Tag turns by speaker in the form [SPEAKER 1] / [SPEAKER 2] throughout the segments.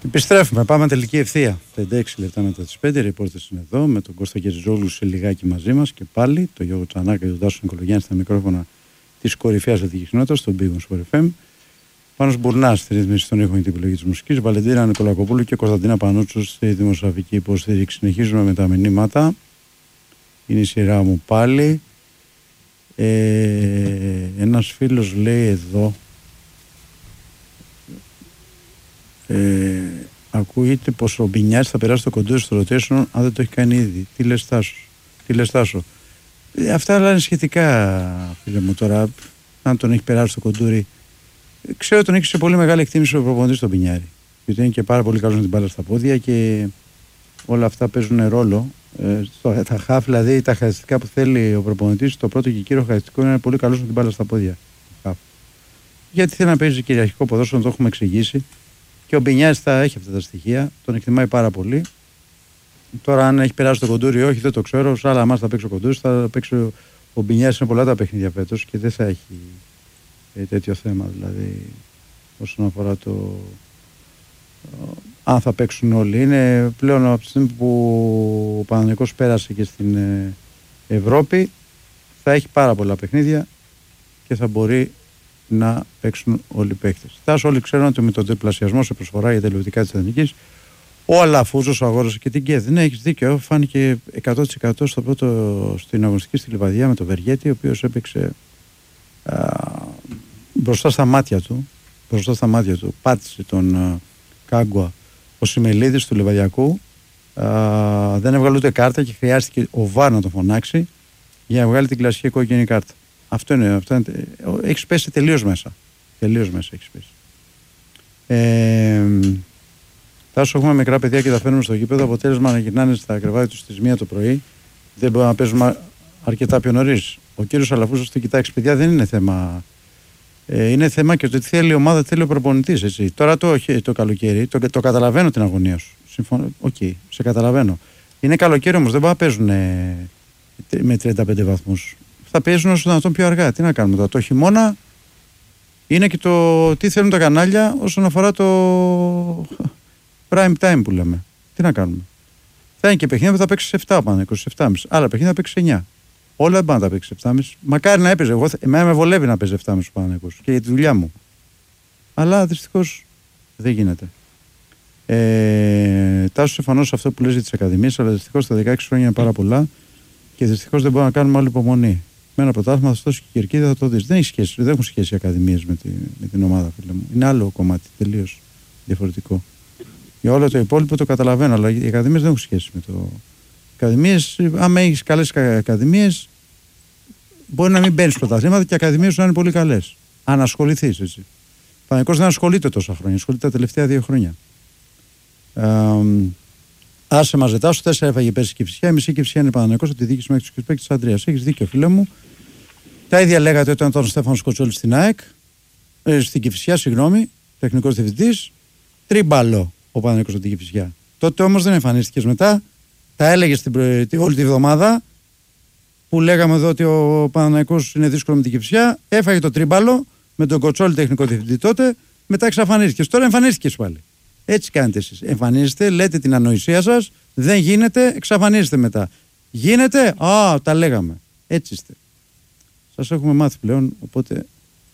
[SPEAKER 1] Επιστρέφουμε, πάμε τελική ευθεία. 56 λεπτά μετά τις 5, οι ρεπόρτες είναι εδώ με τον Κώστα Κεριζόγλου σε λιγάκι μαζί μας και πάλι το Γιώργο Τσανάκα και τον Τάσο Νικολογιάννη στα μικρόφωνα της κορυφαίας αθλητικής κοινότητας, στον Big Sport FM. Πάνος Μπουρνάς στη ρύθμιση των ήχων και την επιλογή της μουσικής, Βαλεντίνα Νικολακοπούλου και Κωνσταντίνα Πανούτσου στη δημοσιογραφική υποστήριξη. Συνεχίζουμε με τα μηνύματα. Είναι η σειρά μου πάλι. Ένας φίλος λέει εδώ. Ακούγεται πως ο Μπινιάς θα περάσει το κοντούρι στο rotation αν δεν το έχει κάνει ήδη. Τι λες Τάσο. Αυτά είναι σχετικά, φίλε μου, τώρα αν τον έχει περάσει το κοντούρι. Ξέρω ότι τον έχει σε πολύ μεγάλη εκτίμηση ο προπονητής τον Μπινιάρη, γιατί είναι και πάρα πολύ καλός με την μπάλα στα πόδια και όλα αυτά παίζουν ρόλο. Τα χαφ, δηλαδή τα χαρακτηριστικά που θέλει ο προπονητής, το πρώτο και κύριο χαρακτηριστικό είναι πολύ καλός με την μπάλα στα πόδια. Γιατί θέλει να παίζει κυριαρχικό ποδόσφαιρο, το έχουμε εξηγήσει. Και ο Μπινιάς θα έχει αυτά τα στοιχεία, τον εκτιμάει πάρα πολύ. Τώρα, αν έχει περάσει το κοντούρι ή όχι, δεν το ξέρω. Σε άλλα μάτς θα παίξει ο κοντούρι, θα παίξει ο Μπινιάς. Είναι πολλά τα παιχνίδια φέτος και δεν θα έχει τέτοιο θέμα. Δηλαδή, όσον αφορά το. Αν θα παίξουν όλοι. Είναι πλέον από τη στιγμή που ο Παναθηναϊκός πέρασε και στην Ευρώπη, θα έχει πάρα πολλά παιχνίδια και θα μπορεί να παίξουν όλοι οι παίκτες. Τάσο, όλοι ξέρουν ότι με τον τριπλασιασμό σε προσφορά για τα τηλεοπτικά της Εθνικής, ο Αλαφούζος αγόρασε και την ΚΕΔ. Ναι, έχεις δίκιο. Φάνηκε 100% στην αγωνιστική στη Λιβαδιά με τον Βεργέτη, ο οποίος έπαιξε μπροστά στα μάτια του. Πάτησε τον Κάγκουα ο Σιμελίδης του Λιβαδιακού. Δεν έβγαλε ούτε κάρτα και χρειάστηκε ο ΒΑΡ να τον φωνάξει για να βγάλει την κλασική κόκκινη κάρτα. Αυτό είναι. Έχεις πέσει τελείως μέσα. Έχεις πέσει. Τάσο, έχουμε μικρά παιδιά και τα φέρνουμε στο γήπεδο. Αποτέλεσμα να γυρνάνε στα κρεβάτια τους στις 1 το πρωί. Δεν μπορούμε να παίζουμε αρκετά πιο νωρίς. Ο κύριος Αλαφούζος το κοιτάξει, παιδιά, δεν είναι θέμα. Είναι θέμα και το τι θέλει η ομάδα, τι θέλει ο προπονητής. Έτσι. Τώρα το καλοκαίρι, το καταλαβαίνω την αγωνία σου. Συμφωνώ. Σε καταλαβαίνω. Είναι καλοκαίρι όμως, δεν μπορούν να παίζουν με 35 βαθμούς. Θα παίζουν όσο δυνατόν πιο αργά. Τι να κάνουμε τώρα. Το χειμώνα είναι και το τι θέλουν τα κανάλια όσον αφορά το prime time που λέμε. Τι να κάνουμε. Θα είναι και παιχνίδια που θα παίξει σε 7 πάνω, 27,5. Άλλα παιχνίδια θα παίξει σε 9. Όλα δεν πάνε να τα παίξει 7,5. Μακάρι να έπαιζε. Εμένα με βολεύει να παίζει 7,5 πάνω και για τη δουλειά μου. Αλλά δυστυχώς δεν γίνεται. Τάσο, συμφωνώ σε αυτό που λες για τις ακαδημίες, αλλά δυστυχώς τα 16 χρόνια είναι πάρα πολλά και δυστυχώς δεν μπορούμε να κάνουμε άλλη υπομονή. Με ένα πρωτάθλημα θα στώσει και η κερκίδα, θα το δεις. Δεν έχουν σχέση οι ακαδημίες με την ομάδα, φίλε μου. Είναι άλλο κομμάτι, τελείως διαφορετικό. Για όλο το υπόλοιπο το καταλαβαίνω, αλλά οι ακαδημίες δεν έχουν σχέση με το. Ακαδημίες, άμα έχεις καλές ακαδημίες, μπορεί να μην μπαίνεις πρωταθλήματα και οι ακαδημίες σου να είναι πολύ καλές. Αν ασχοληθείς, έτσι. Ο Παναθηναϊκός δεν ασχολείται τόσα χρόνια, ασχολείται τα τελευταία 2 χρόνια. Άσε μαζετά σου, 4 έφαγε πέρσι η Κηφισιά. Η μισή Κηφισιά είναι Παναθηναϊκός από τη δίκηση μέχρι του παίκτες της Αντρέας. Έχεις δίκιο, φίλε μου. Τα ίδια λέγατε όταν ήταν ο Στέφανος Κοτσόλης στην ΑΕΚ, στην Κηφισιά, τεχνικός διευθυντής. Τρίμπαλο ο Παναθηναϊκός από την Κηφισιά. Τότε όμως δεν εμφανίστηκες μετά. Τα έλεγες όλη τη βδομάδα που λέγαμε εδώ ότι ο Παναθηναϊκός είναι δύσκολο με την Κηφισιά. Έφαγε το τρίμπαλο με τον Κοτσόλη τεχνικό διευθυντή τότε. Μετά εξαφανίστηκες. Τώρα εμφανίστηκες πάλι. Έτσι κάνετε εσείς. Εμφανίζεστε, λέτε την ανοησία σας, δεν γίνεται, εξαφανίζεστε μετά. Γίνεται, τα λέγαμε. Έτσι είστε. Σας έχουμε μάθει πλέον, οπότε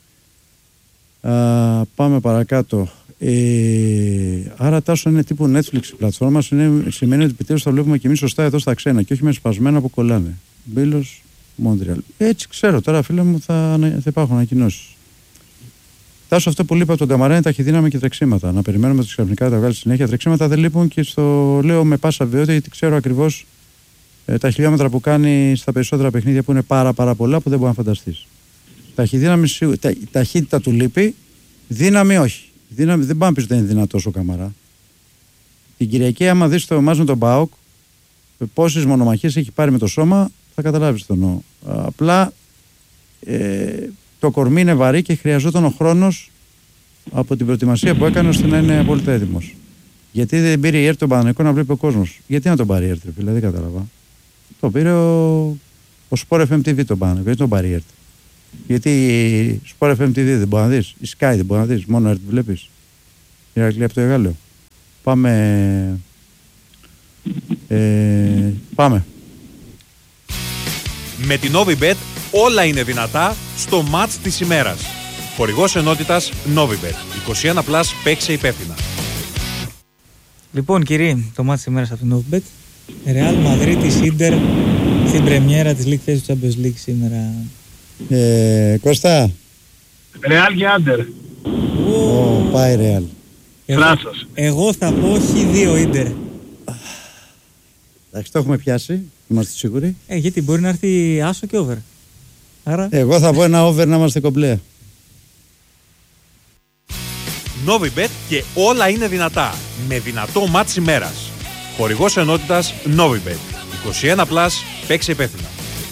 [SPEAKER 1] πάμε παρακάτω. Άρα Τάσο είναι τύπου Netflix η πλατφόρμα, σημαίνει ότι επιτέλους θα βλέπουμε και εμείς σωστά εδώ στα ξένα και όχι με σπασμένα που κολλάνε. Μπίλος, Μόντρεαλ. Έτσι ξέρω, τώρα φίλε μου θα υπάρχουν ανακοινώσεις. Τάσο, αυτό που λείπει από τον Καμαρά είναι ταχυδύναμη και τρεξίματα. Να περιμένουμε ότι ξαφνικά θα τα βγάλει συνέχεια. Τρεξίματα δεν λείπουν και στο λέω με πάσα βεβαιότητα γιατί ξέρω ακριβώς τα χιλιόμετρα που κάνει στα περισσότερα παιχνίδια που είναι πάρα πολλά που δεν μπορεί να φανταστείς. Ταχύτητα του λείπει, δύναμη όχι. Δύναμη, δεν πάμε πίσω ότι δεν είναι δυνατός ο Καμαρά. Την Κυριακή, άμα δεις το μάτς με τον ΠΑΟΚ, πόσες μονομαχίες έχει πάρει με το σώμα, θα καταλάβεις το εννοώ. Απλά το κορμί είναι βαρύ και χρειαζόταν ο χρόνος από την προετοιμασία που έκανε ώστε να είναι απόλυτα έτοιμος. Γιατί δεν πήρε η ΕΡΤ τον Παναθηναϊκό να βλέπει ο κόσμος. Γιατί να τον πάρει η ΕΡΤ, φίλε, δεν κατάλαβα. Το πήρε ο Sport FM TV τον Παναθηναϊκό, γιατί τον πάρει η ΕΡΤ. Γιατί η Sport FM TV δεν μπορεί να δεις, η Sky δεν μπορεί να δεις, μόνο ΕΡΤ βλέπεις. Η Ηρακλή από το Εγάλεο. Πάμε. Πάμε.
[SPEAKER 2] Με την Novibet όλα είναι δυνατά στο μάτς της ημέρας. Χορηγός ενότητας Novibet. 21+, παίξε υπεύθυνα.
[SPEAKER 3] Λοιπόν, κύριοι, το μάτς της ημέρας από την Novibet. Ρεάλ Μαδρίτης Ίντερ στην πρεμιέρα της League Phase του Champions League σήμερα.
[SPEAKER 1] Κώστα.
[SPEAKER 4] Ρεάλ και Άντερ.
[SPEAKER 1] Πάει Ρεάλ.
[SPEAKER 3] Εγώ θα πω Χ2 Ίντερ.
[SPEAKER 1] Εντάξει, το έχουμε πιάσει. Είμαστε σίγουροι.
[SPEAKER 3] Γιατί μπορεί να έρθει άσο και over. Άρα...
[SPEAKER 1] Εγώ θα πω ένα over να είμαστε κομπλέ.
[SPEAKER 2] Novibet και όλα είναι δυνατά. Με δυνατό μάτς ημέρας. Χορηγός ενότητας Novibet. 21+, παίξε υπεύθυνα.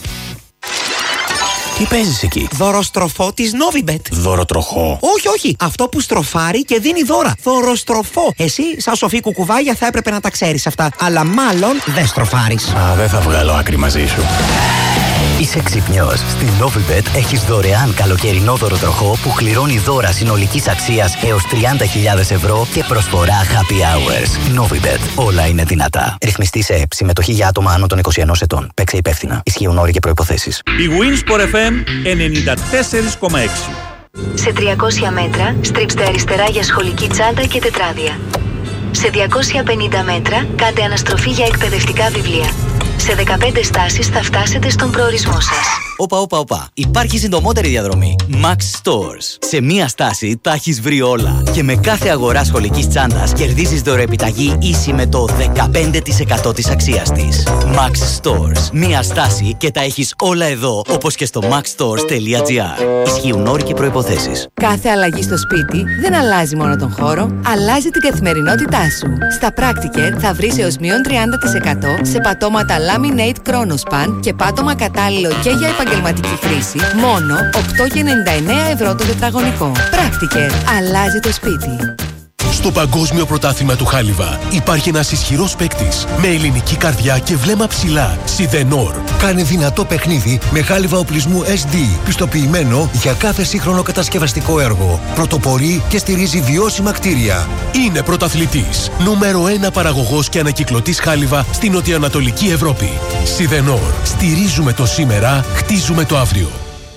[SPEAKER 5] Τι παίζεις εκεί?
[SPEAKER 6] Δωροστροφό της Novibet.
[SPEAKER 5] Δωροτροχό?
[SPEAKER 6] Όχι. Αυτό που στροφάρει και δίνει δώρα. Δωροστροφό. Εσύ, σαν σοφή κουκουβάγια, θα έπρεπε να τα ξέρεις αυτά. Αλλά μάλλον δεν στροφάρεις.
[SPEAKER 5] Δεν θα βγάλω άκρη μαζί σου. Είσαι ξυπνιός. Στην Novibet έχεις δωρεάν καλοκαιρινό δωροτροχό που κληρώνει δώρα συνολικής αξίας έως 30.000 ευρώ και προσφορά happy hours. Novibet. Όλα είναι δυνατά. Ρυθμιστή σε ΕΠ. Συμμετοχή για άτομα άνω των 21 ετών. Παίξε υπεύθυνα. Ισχύουν όροι και προϋποθέσεις.
[SPEAKER 2] Η Winsport FM 94,6.
[SPEAKER 7] Σε 300 μέτρα στρίψτε αριστερά για σχολική τσάντα και τετράδια. Σε 250 μέτρα κάντε αναστροφή για εκπαιδευτικά βιβλία. Σε 15 στάσεις θα φτάσετε στον προορισμό σας.
[SPEAKER 5] Όπα. Υπάρχει συντομότερη διαδρομή. Max Stores. Σε μία στάση τα έχεις βρει όλα. Και με κάθε αγορά σχολικής τσάντας κερδίζεις δωρεοεπιταγή ίση με το 15% της αξίας της. Max Stores. Μία στάση και τα έχεις όλα εδώ, όπως και στο maxstores.gr. Ισχύουν όροι και προϋποθέσεις.
[SPEAKER 8] Κάθε αλλαγή στο σπίτι δεν αλλάζει μόνο τον χώρο, αλλάζει την καθημερινότητά σου. Στα Practicare θα βρεις έως μείον 30% σε πατώματα Laminate Chronospan και πάτωμα κατάλληλο και για επαγγελματική χρήση, μόνο 8,99 ευρώ το τετραγωνικό. Practicare. Αλλάζει το σπίτι.
[SPEAKER 9] Στο Παγκόσμιο Πρωτάθλημα του Χάλιβα υπάρχει ένας ισχυρός παίκτης με ελληνική καρδιά και βλέμμα ψηλά. Σιδενόρ.
[SPEAKER 10] Κάνε δυνατό παιχνίδι με χάλιβα οπλισμού SD, πιστοποιημένο για κάθε σύγχρονο κατασκευαστικό έργο. Πρωτοπορεί και στηρίζει βιώσιμα κτίρια.
[SPEAKER 9] Είναι πρωταθλητής. Νούμερο 1 παραγωγός και ανακυκλωτής χάλιβα στην νοτιοανατολική Ευρώπη. Σιδενόρ. Στηρίζουμε το σήμερα, χτίζουμε το αύριο.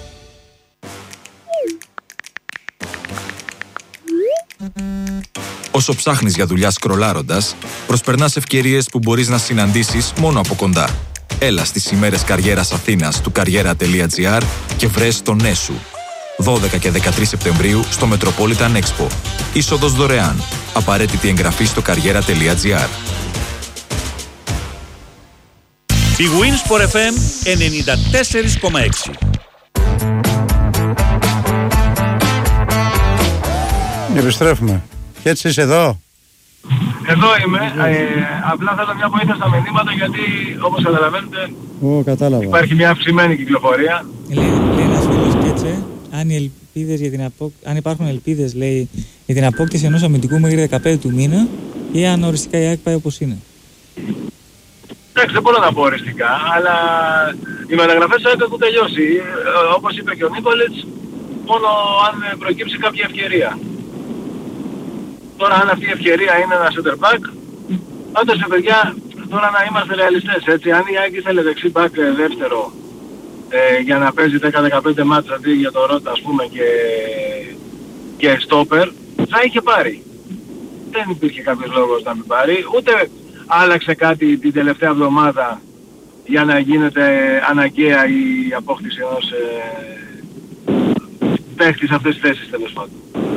[SPEAKER 11] Όσο ψάχνεις για δουλειά σκρολάροντας, προσπερνάς ευκαιρίες που μπορείς να συναντήσεις μόνο από κοντά. Έλα στις ημέρες καριέρας Αθήνας του karriera.gr και βρες το ναι σου. 12 και 13 Σεπτεμβρίου στο Metropolitan Expo. Είσοδος δωρεάν. Απαραίτητη εγγραφή στο karriera.gr.
[SPEAKER 2] Η Winsport FM 94,6.
[SPEAKER 1] Επιστρέφουμε. Και έτσι είσαι εδώ.
[SPEAKER 4] Εδώ είμαι. Απλά θέλω μια βοήθεια στα μηνύματα γιατί όπως καταλαβαίνετε
[SPEAKER 1] κατάλαβα.
[SPEAKER 4] Υπάρχει μια αυξημένη κυκλοφορία.
[SPEAKER 3] Λέει ένας φίλος Κέτσε, αν υπάρχουν ελπίδες, λέει, για την απόκτηση ενός αμυντικού μέχρι 15 του μήνα ή αν οριστικά η ΑΕΚ πάει όπως είναι.
[SPEAKER 4] Εντάξει, δεν μπορώ να πω οριστικά, αλλά οι μεταγραφές έχουν τελειώσει. Όπως είπε και ο Νίκολιτς, μόνο αν προκύψει κάποια ευκαιρία. Τώρα αν αυτή η ευκαιρία είναι ένα center back, πάντως παιδιά, τώρα να είμαστε ρεαλιστές, έτσι. Αν η ΑΕΚ ήθελε δεξί back δεύτερο για να παίζει 10-15 μάτς αντί για το Ρότα ας πούμε και στόπερ, θα είχε πάρει. Δεν υπήρχε κάποιος λόγος να μην πάρει, ούτε άλλαξε κάτι την τελευταία εβδομάδα για να γίνεται αναγκαία η απόκτηση ενός παίχτη σε αυτές τις θέσεις τέλος πάντων.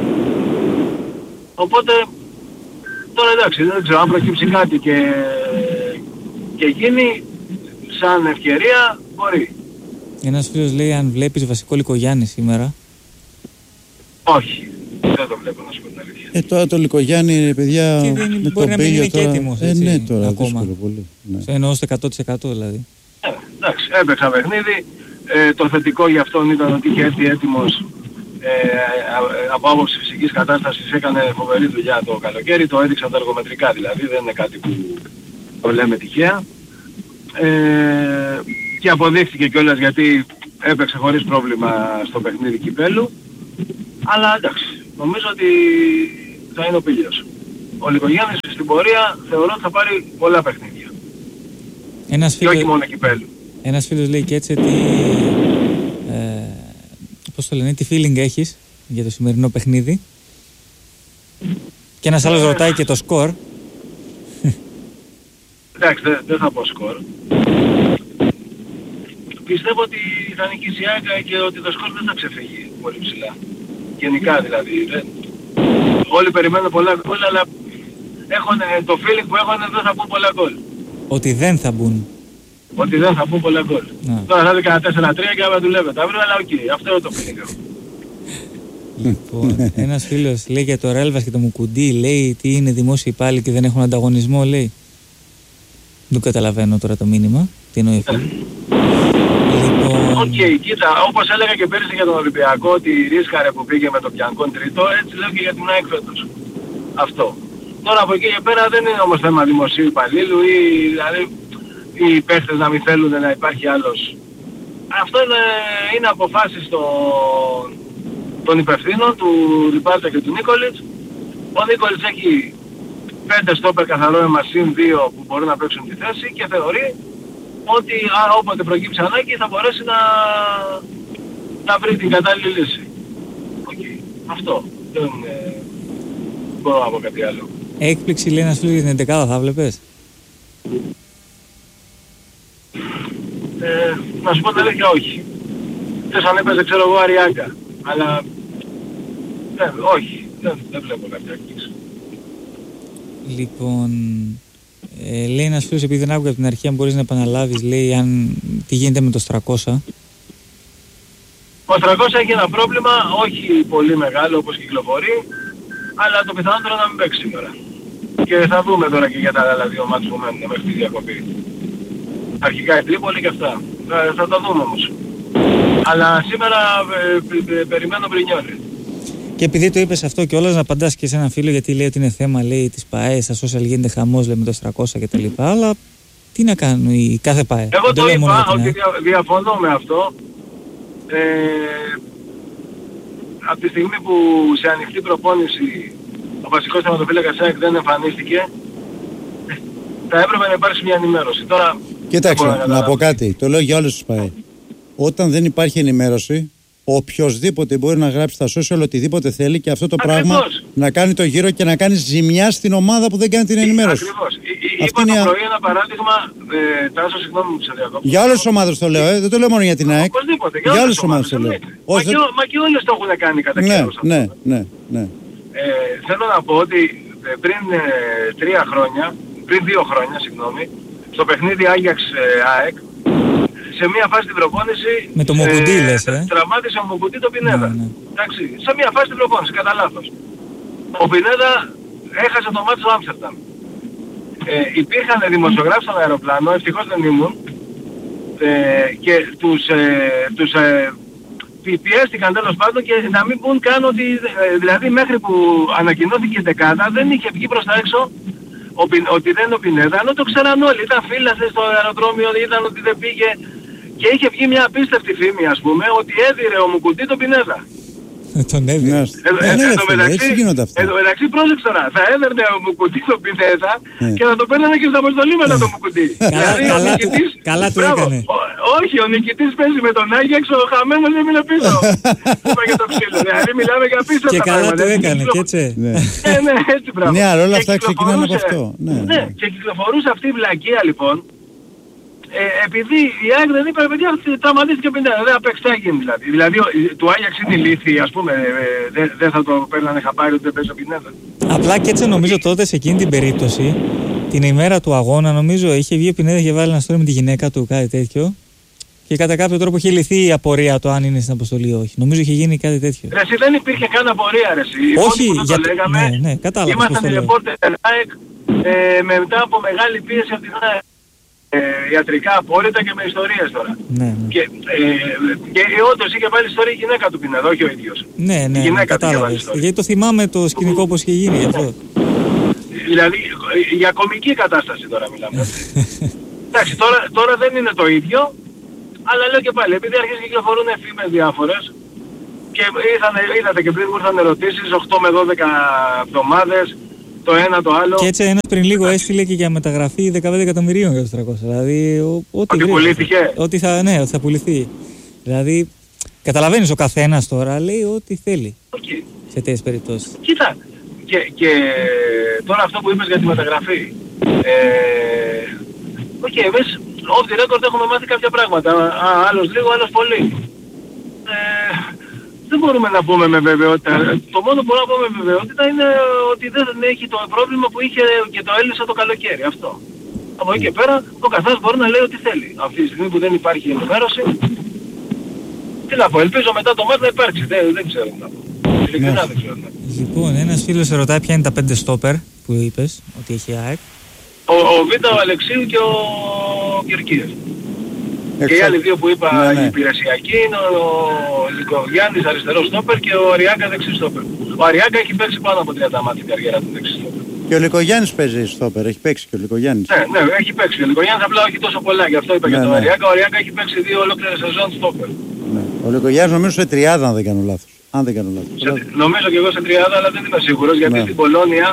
[SPEAKER 4] Οπότε, τώρα εντάξει, δεν ξέρω, αν προκύψει κάτι και γίνει σαν ευκαιρία, μπορεί.
[SPEAKER 3] Ένας φίλος λέει αν βλέπεις βασικό Λικογιάννη σήμερα.
[SPEAKER 4] Όχι, δεν το βλέπω να σου πω την αλήθεια.
[SPEAKER 1] Τώρα το Λικογιάννη, παιδιά,
[SPEAKER 3] και δεν
[SPEAKER 1] με
[SPEAKER 3] μπορεί
[SPEAKER 1] το
[SPEAKER 3] να μην είναι
[SPEAKER 1] τώρα...
[SPEAKER 3] και έτοιμος, έτσι,
[SPEAKER 1] ναι, τώρα,
[SPEAKER 3] ακόμα.
[SPEAKER 1] δύσκολο πολύ. Ναι.
[SPEAKER 3] Εννοώ στο 100% δηλαδή.
[SPEAKER 4] Εντάξει, έπαιξα παιχνίδι. Το θετικό για αυτόν ήταν ότι είχε έρθει έτοιμος από άποψη φυσικής κατάστασης, έκανε φοβερή δουλειά το καλοκαίρι, το έδειξαν τα εργομετρικά δηλαδή, δεν είναι κάτι που το λέμε τυχαία. Και αποδείχθηκε κιόλας γιατί έπαιξε χωρίς πρόβλημα στο παιχνίδι κυπέλλου. Αλλά εντάξει, νομίζω ότι θα είναι ο Πήλιος. ο Λικογιάννης στην πορεία θεωρώ ότι θα πάρει πολλά παιχνίδια. Και όχι μόνο κυπέλλου.
[SPEAKER 3] Ένας φίλος λέει και έτσι τι, πώς το λένε, τι feeling έχεις για το σημερινό παιχνίδι. Και ένας άλλος ρωτάει και το σκορ.
[SPEAKER 4] Εντάξει, δεν θα πω σκορ. Πιστεύω ότι θα νικήσει η ΑΕΚ και ότι το σκορ δεν θα ξεφύγει πολύ ψηλά. Γενικά δηλαδή. Όλοι περιμένουν πολλά γκολ, αλλά το feeling που έχουν δεν θα μπουν πολλά γκολ.
[SPEAKER 3] Ότι δεν θα μπουν.
[SPEAKER 4] Ότι δεν θα μπουν πολλά γκολ. Τώρα θα δει κανένα 4-3 και άμα δουλεύετε αύριο, αλλά οκ, αυτό είναι το feeling.
[SPEAKER 3] Λοιπόν, ένας φίλος λέει για το Ρέλβας και το Μουκουντί, λέει τι είναι δημόσιοι υπάλληλοι και δεν έχουν ανταγωνισμό, λέει. Δεν καταλαβαίνω τώρα το μήνυμα. Τι εννοεί αυτό.
[SPEAKER 4] Οκ, κοίτα, όπως έλεγα και πέρυσι για τον Ολυμπιακό, ότι ρίσκαρε που πήγε με το Πιανκόν τρίτο, έτσι λέω και για την ΑΕΚ φέτος. Αυτό. Τώρα από εκεί και πέρα δεν είναι όμως θέμα δημοσίου υπαλλήλου ή δηλαδή οι παίχτες να μην θέλουν να υπάρχει άλλος. Αυτό είναι αποφάσεις των υπευθύνων, του Ριπάρτα και του Νίκολιτς. Ο Νίκολιτς έχει 5 στόπερ καθαρό συν 2 που μπορούν να παίξουν τη θέση και θεωρεί ότι όποτε προκύψει ανάγκη θα μπορέσει να βρει την κατάλληλη λύση. Okay. Αυτό. Δεν μπορώ να πω κάτι άλλο.
[SPEAKER 3] Έκπληξη λέει ένας φίλος για την 11 θα βλέπεις.
[SPEAKER 4] Να σου πω την αλήθεια όχι. Θες αν έπαιζε ξέρω εγώ Αριάγκα. Αλλά όχι. Δεν βλέπω κάποια έκπληξη.
[SPEAKER 3] Λοιπόν, λέει ένας φίλος, επειδή δεν άκουγα από την αρχή, αν μπορείς να επαναλάβεις, λέει, τι γίνεται με το Στρακόσα.
[SPEAKER 4] Ο Στρακόσα έχει ένα πρόβλημα, όχι πολύ μεγάλο όπως κυκλοφορεί, αλλά το πιθανότερο να μην παίξει σήμερα. Και θα δούμε τώρα και για τα άλλα δύο μάτς που μένουν μέχρι τη διακοπή. Αρχικά η Τρίπολη και αυτά. Θα το δούμε όμως. Αλλά σήμερα περιμένω Μπρινιόλι.
[SPEAKER 3] Και επειδή το είπες αυτό και όλας να απαντάς και σε έναν φίλο, γιατί λέει ότι είναι θέμα, λέει, της ΠΑΕ, στα social γίνεται χαμός, λέει, με το Στρακόσα και τα λοιπά, αλλά τι να κάνουν η κάθε ΠΑΕ.
[SPEAKER 4] Εγώ το είπα ότι διαφωνώ με αυτό. Από τη στιγμή που σε ανοιχτή προπόνηση ο βασικός θεματοφύλακας ΑΕΚ δεν εμφανίστηκε, θα έπρεπε να υπάρξει μια ενημέρωση. Τώρα,
[SPEAKER 1] κοίταξε, να πω κάτι, το λέω για όλους τους ΠΑΕ. Όταν δεν υπάρχει ενημέρωση, οποιοσδήποτε μπορεί να γράψει στα social οτιδήποτε θέλει και αυτό το πράγμα να κάνει το γύρο και να κάνει ζημιά στην ομάδα που δεν κάνει την ενημέρωση.
[SPEAKER 4] Ακριβώς. Είπα το πρωί ένα παράδειγμα, Τάσο, συγγνώμη που σε διακόπτω.
[SPEAKER 1] Για όλες τις ομάδες το λέω, δεν το λέω μόνο για την ΑΕΚ.
[SPEAKER 4] Οπωσδήποτε,
[SPEAKER 1] για όλες τις ομάδες το λέω.
[SPEAKER 4] Μα και όλες το έχουν κάνει κατά καιρούς.
[SPEAKER 1] Ναι.
[SPEAKER 4] Θέλω να πω ότι πριν 2 χρόνια, στο παιχνίδι Άγιαξ ΑΕΚ, σε μια φάση την προπόνηση
[SPEAKER 3] με το Μουκουντί λες,
[SPEAKER 4] τραυμάτισε ο Μουκουντί το Πινέδα. Εντάξει, σε μια φάση την προπόνηση, κατά λάθος. Ο Πινέδα έχασε το μάτι στο Άμστερνταμ. Υπήρχαν δημοσιογράφοι στον αεροπλάνο, ευτυχώς δεν ήμουν, και τους πιέστηκαν τέλος πάντων και να μην πούν καν ότι, δηλαδή μέχρι που ανακοινώθηκε η δεκάδα δεν είχε βγει προς τα έξω ότι δεν είναι ο Πινέδα, ενώ το ξέραν όλοι. Ήταν φύλασες στο αεροδρόμιο, είδαν ότι δεν πήγε και είχε βγει μια απίστευτη φήμη, ας πούμε, ότι έδιρε ο Μουκουντί τον Πινέδα.
[SPEAKER 3] Τον έδιρε.
[SPEAKER 4] Εν τω μεταξύ πρόσεξε τώρα, θα έδερνε ο Μουκουντί τον Πινέδα και θα το παίρνανε και στα αποστολή μετά τον Μουκουντί.
[SPEAKER 3] Καλά του έκανε.
[SPEAKER 4] Όχι, ο νικητής παίζει με τον Άγιαξ, ο χαμένος έμεινε πίσω. Είπα και το ξύλο, δηλαδή μιλάμε για απίστευτα
[SPEAKER 3] πράγματα. Και καλά του έκανε, και έτσι.
[SPEAKER 4] Ναι, έτσι πράγμα.
[SPEAKER 1] Ναι, αλλά όλα αυτά ξεκινάνε από αυτό.
[SPEAKER 4] Ναι, και κυκλοφορούσε αυτή η βλακεία λοιπόν, επειδή η ΑΕΚ δεν είπε, παιδιά, τραυματίστηκε ο Πινέδα, δεν θα παίξει, τι έγινε δηλαδή. Δηλαδή του Άγιαξ είναι ηλίθιοι, ας πούμε, δεν θα το παίρνανε χαμπάρι ότι δεν παίζει ο Πινέδα.
[SPEAKER 3] Απλά και έτσι νομίζω τότε σε εκείνη την περίπτωση, την ημέρα του αγώνα, νομίζω είχε βγει ο Πινέδα και βάλει ένα story με τη γυναίκα του, κάτι τέτοιο. Και κατά κάποιο τρόπο είχε λυθεί η απορία του αν είναι στην αποστολή ή όχι. Νομίζω είχε γίνει κάτι τέτοιο.
[SPEAKER 4] Εσύ δεν υπήρχε καν απορία, ρε εσύ.
[SPEAKER 3] Όχι,
[SPEAKER 4] για το λέγαμε,
[SPEAKER 3] ναι, κατάλαβα.
[SPEAKER 4] Ήμασταν οι ρεπόρτερ ΑΕΚ μετά από μεγάλη πίεση από την ΑΕΚ. Ιατρικά απόρριτα και με ιστορίες τώρα.
[SPEAKER 3] Ναι.
[SPEAKER 4] Και όντως είχε βάλει ιστορία η γυναίκα του Πινέδα, όχι ο ίδιος.
[SPEAKER 3] Ναι, κατάλαβα. Γιατί το θυμάμαι το σκηνικό πώς είχε γίνει γι' αυτό.
[SPEAKER 4] Δηλαδή για κομική κατάσταση τώρα μιλάμε. Εντάξει, τώρα δεν είναι το ίδιο. Αλλά λέω και πάλι, επειδή αρχίζουν και κυκλοφορούν φήμες διάφορες και είδατε και πριν μου ήρθαν ερωτήσεις 8 με 12 εβδομάδες το ένα το άλλο.
[SPEAKER 3] Και έτσι ένας πριν λίγο έστειλε και για μεταγραφή 15 εκατομμυρίων για τους 300. Δηλαδή,
[SPEAKER 4] ότι πουλήθηκε.
[SPEAKER 3] Ότι θα πουληθεί. Δηλαδή, καταλαβαίνεις, ο καθένας τώρα λέει ό,τι θέλει.
[SPEAKER 4] Okay.
[SPEAKER 3] Σε τέτοιες περιπτώσεις.
[SPEAKER 4] Κοίτα, και τώρα αυτό που είπες για τη μεταγραφή. Εμείς off the record έχουμε μάθει κάποια πράγματα. Άλλος λίγο, άλλος πολύ. Δεν μπορούμε να πούμε με βεβαιότητα. Το μόνο που μπορούμε να πούμε με βεβαιότητα είναι ότι δεν έχει το πρόβλημα που είχε και το έλυσε το καλοκαίρι. Αυτό. Από εκεί και πέρα ο καθένας μπορεί να λέει ό,τι θέλει. Αυτή τη στιγμή που δεν υπάρχει ενημέρωση, τι να πω, ελπίζω μετά το μάτι να υπάρξει. Δεν ξέρω τι να πω. Ειλικρινά δεν ξέρω.
[SPEAKER 3] Λοιπόν, ένας φίλος σε ρωτάει ποια είναι τα 5 στόπερ που είπες ότι έχει ΑΕΚ.
[SPEAKER 4] Ο Β' ο Αλεξίου και ο Κερκίδης. Και οι άλλοι δύο που είπα, οι υπηρεσιακοί, είναι ο Λικογιάννης αριστερός στόπερ και ο Αριάκα δεξί στόπερ. Ο Αριάκα έχει παίξει πάνω από 30 μάτια την καριέρα του δεξί στόπερ.
[SPEAKER 1] Και ο Λικογιάννης παίζει στόπερ, έχει παίξει και ο Λικογιάννης.
[SPEAKER 4] Ναι, έχει παίξει και ο Λικογιάννης, απλά όχι τόσο πολλά, γι' αυτό είπα για τον Αριάκα. Ο Αριάκα έχει παίξει 2 ολόκληρες σεζόν στόπερ.
[SPEAKER 1] Ο Λικογιάννης νομίζω σε 30 αν δεν κάνω λάθος.
[SPEAKER 4] Νομίζω και εγώ σε 30, αλλά δεν είμαι σίγουρος, γιατί στην Πολώνια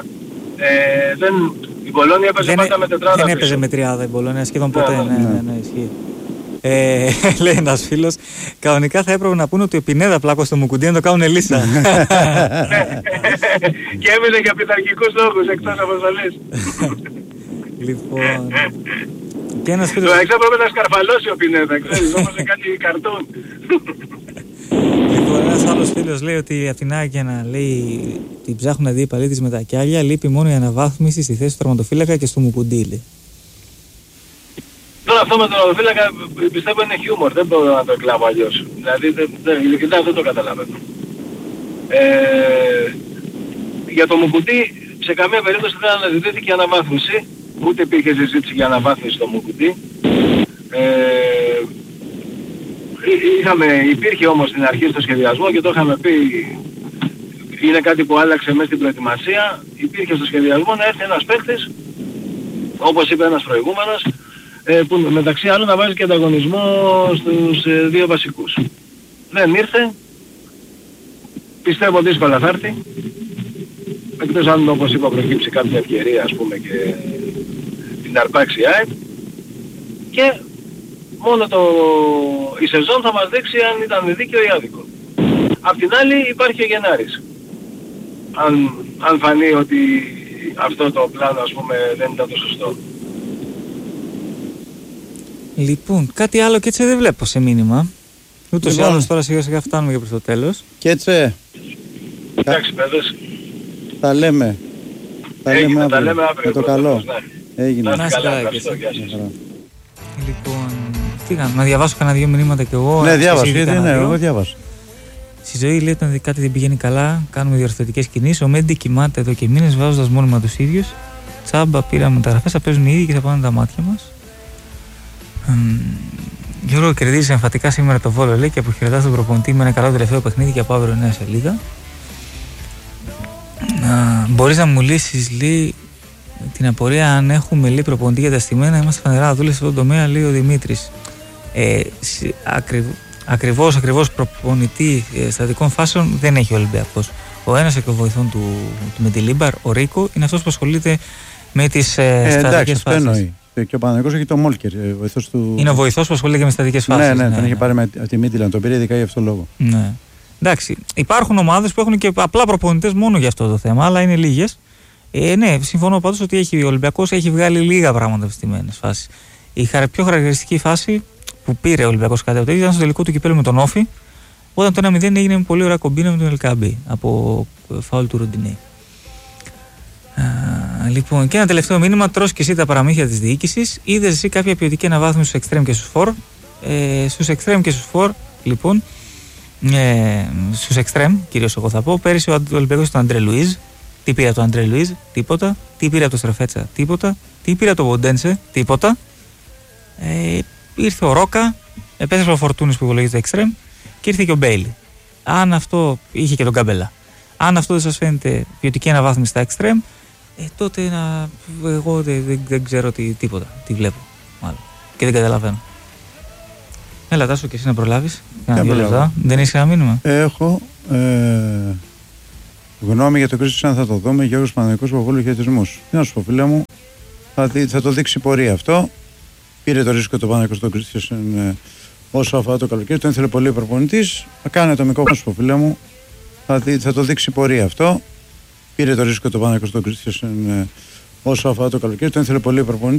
[SPEAKER 4] η Πολώνια έπαιζε πάντα με τετράδα.
[SPEAKER 3] Δεν έπαιζε με 30 η Πολώνια, σχεδόν ποτέ. Ναι, ισχύει. Λέει ένας φίλος, κανονικά θα έπρεπε να πούνε ότι ο Πινέδα πλάκωσε στο Μουκουντί να το κάνουν Ελίσσα.
[SPEAKER 4] Και έμεινε για πειθαρχικούς λόγους εκτός αποστολής.
[SPEAKER 3] Λοιπόν, και ένας φίλος...
[SPEAKER 4] Το εξά πρέπει να σκαρφαλώσει ο Πινέδα, ξέρεις, όπως σε κάτι καρτούν.
[SPEAKER 3] Λοιπόν, ένας άλλος φίλος λέει ότι από την Άγια να λέει την ψάχνουν να δει οι παλίτες με τα κιάλια, λείπει μόνο η αναβάθμιση στη θέση του τερματοφύλακα και στο Μουκουντί.
[SPEAKER 4] Τώρα αυτό με τον τερματοφύλακα πιστεύω είναι χιούμορ, δεν μπορώ να το εκλάβω αλλιώς. Δηλαδή ειλικρινά δεν το καταλαβαίνω. Για το Μουκουντί σε καμία περίπτωση δεν αναζητήθηκε αναβάθμιση, ούτε υπήρχε συζήτηση για αναβάθμιση στο Μουκουντί. Υπήρχε όμως στην αρχή στο σχεδιασμό και το είχαμε πει, είναι κάτι που άλλαξε μέσα στην προετοιμασία. Υπήρχε στο σχεδιασμό να έρθει ένας παίκτης, όπως είπε ένας προηγούμενος, που μεταξύ άλλων να βάζει και ανταγωνισμό στους 2 βασικούς. Δεν ήρθε, πιστεύω δύσκολα θα έρθει, εκτός αν όπως είπα προκύψει κάποια ευκαιρία ας πούμε και την αρπάξει η ΑΕΚ, και μόνο η σεζόν θα μας δείξει αν ήταν δίκαιο ή άδικο. Απ' την άλλη υπάρχει ο Γενάρης. Αν φανεί ότι αυτό το πλάνο ας πούμε δεν ήταν το σωστό.
[SPEAKER 3] Λοιπόν, κάτι άλλο και έτσι δεν βλέπω σε μήνυμα. Ούτως ή άλλως τώρα σιγά σιγά φτάνουμε και προς το τέλος.
[SPEAKER 1] Και έτσι.
[SPEAKER 4] Εντάξει παιδες.
[SPEAKER 1] Τα λέμε.
[SPEAKER 4] Τα λέμε αύριο.
[SPEAKER 1] Με το καλό. Έγινε.
[SPEAKER 3] Να είστε καλά. Λοιπόν, τι κάνω, να διαβάσω κανένα 2 μηνύματα κι εγώ.
[SPEAKER 1] Ναι, εγώ διάβασα.
[SPEAKER 3] Στη ζωή λέει όταν κάτι δεν πηγαίνει καλά, κάνουμε διορθωτικές κινήσεις. Ο Μέντι κοιμάται εδώ και μήνες βάζοντας μόνιμα τους ίδιους. Τσάμπα πήραμε μεταγραφές, θα παίζουν οι ίδιοι και θα πάνε τα μάτια μας. Γιώργο, κερδίζει εμφατικά σήμερα το Βόλο, λέει, και αποχαιρετά τον προπονητή με ένα καλό τελευταίο παιχνίδι και από αύριο νέα σελίδα. Μπορείς να μου λύσεις, λέει, την απορία αν έχουμε λέει προπονητή για τα στημένα? Είμαστε φανερά δούλες σε αυτό το τομέα, λέει ο Δημήτρης. Ακριβώς προπονητή στατικών φάσεων δεν έχει ο Ολυμπιακός. Ο ένας εκ των βοηθών του Μεντιλίμπαρ, ο Ρίκο, είναι αυτός που ασχολείται με τις στατικές φάσεις.
[SPEAKER 1] Και ο Παναγιώτος έχει το Μόλκερ, βοηθός του...
[SPEAKER 3] Είναι ο βοηθός που ασχολείται και με στατικές φάσεις.
[SPEAKER 1] Ναι, τον είχε πάρει με τη Μίτιλαν, τον πήρε ειδικά για αυτόν τον λόγο.
[SPEAKER 3] Ναι. Εντάξει, υπάρχουν ομάδες που έχουν και απλά προπονητές μόνο για αυτό το θέμα, αλλά είναι λίγες. Ναι, συμφωνώ πάντως ότι ο Ολυμπιακός έχει βγάλει λίγα πράγματα από στιμένες φάσεις. Η πιο χαρακτηριστική φάση που πήρε ο Ολυμπιακός κάτι από το ήταν στο τελικό του κυπέλλου με τον Όφη, όταν το 1-0 έγινε με πολύ ωραία κομπίνα με τον Ελκαμπή από φάουλ του Ροντινέη. Λοιπόν, και ένα τελευταίο μήνυμα, τρως και εσύ τα παραμύθια της διοίκησης. Είδες εσύ κάποια ποιοτική αναβάθμιση στους εξτρέμ και στους φορ? Στους εξτρέμ και στους φορ, λοιπόν, στους εξτρέμ, κυρίως εγώ θα πω, πέρυσι ο Ολυμπιακός τον Αντρέ Λουίζ. Τι πήρε από τον Αντρέ Λουίζ? Τίποτα. Τι πήρε από τον Στρεφέτσα? Τίποτα. Τι πήρε από τον Ποντένσε? Τίποτα. Ήρθε ο Ρόκα, επέστρεψε ο Φορτούνης που υπολογίζεται εξτρέμ και ήρθε και ο Μπέιλι. Αν αυτό είχε και τον Καμπέλα. Αν αυτό δεν σας φαίνεται ποιοτική αναβάθμιση στα εξτρέμ, τότε εγώ δεν ξέρω τίποτα. Τι βλέπω, μάλλον. Και δεν καταλαβαίνω. Έλα, Τάσο, και εσύ να προλάβεις. Δεν έχεις ένα μήνυμα?
[SPEAKER 1] Έχω. Γνώμη για τον Κρίστιαν θα το δούμε. Γιώργος Παναγικός Παπούλου, χαιρετισμούς. Τι να σου πω, φίλε μου, θα το δείξει πορεία αυτό. Πήρε το ρίσκο το Παναγικός στον Κρίστιαν όσο αφορά το καλοκαίρι. Το ήθελε πολύ ο προπονητής. Θα κάνει ατομικό πρόσωπο, φίλε μου. Θα το δείξει πορεία αυτό. Πήρε το ρίσκο το Παναγικός στον Κρίστιαν όσο αφορά το καλοκαίρι. Το ήθελε πολύ ο προπονητής.